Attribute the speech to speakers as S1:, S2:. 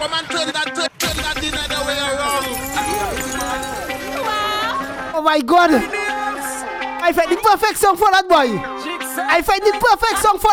S1: Come and turn that in the way around.
S2: Oh my God. I find the perfect song for that boy. I find the perfect song for